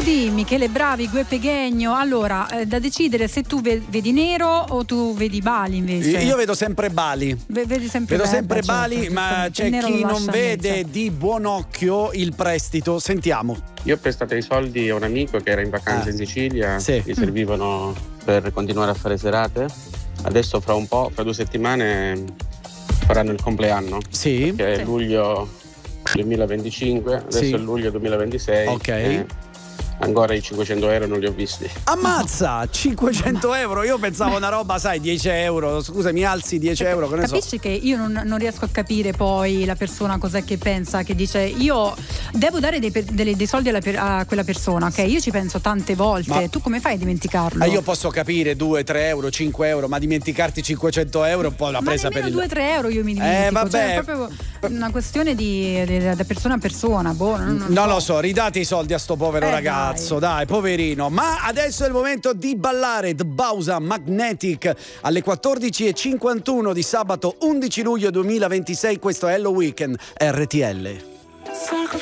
soldi, Michele Bravi, Gue Peghegno. Allora, da decidere se tu vedi nero o tu vedi Bali invece. Io vedo sempre Bali. Vedi sempre Vedo sempre certo, Bali, ma c'è chi non vede di buon occhio il prestito. Sentiamo. Io ho prestato i soldi a un amico che era in vacanza in Sicilia, sì. mi servivano per continuare a fare serate. Adesso fra 2 settimane faranno il compleanno. Sì. Che è luglio 2025, adesso Sì. è luglio 2026. Ok. Ancora i 500 euro non li ho visti. Ammazza, 500 euro. Io pensavo una roba, sai, 10 euro. Scusa, mi alzi 10 euro. Che ne so. Capisci che io non riesco a capire poi la persona cos'è che pensa, che dice io devo dare dei soldi a quella persona, ok? Io ci penso tante volte. Ma tu come fai a dimenticarlo? Io posso capire 2, 3 euro, 5 euro, ma dimenticarti 500 euro un po' la presa per il... 2-3 euro io mi dimentico. Vabbè. Cioè, è proprio una questione da persona a persona. Non lo so, ridate i soldi a sto povero ragazzo, dai, poverino. Ma adesso è il momento di ballare The Bausa Magnetic alle 14:51 di sabato 11 luglio 2026. Questo è Hello Weekend RTL. Salgo